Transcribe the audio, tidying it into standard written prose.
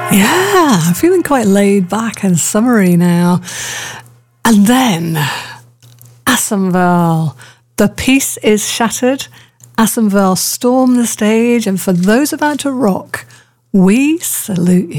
Yeah, I'm feeling quite laid back and summery now. And then, Asomvale. The peace is shattered. Asomvale storm the stage, and for those about to rock, we salute you.